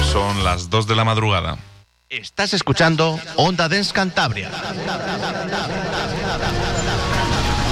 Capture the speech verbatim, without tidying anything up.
Son las dos de la madrugada. Estás escuchando Onda Dance Cantabria.